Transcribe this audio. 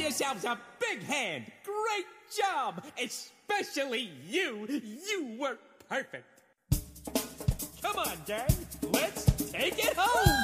yourselves a big hand. Great job. Especially you. You were perfect. Come on, gang. Let's take it home.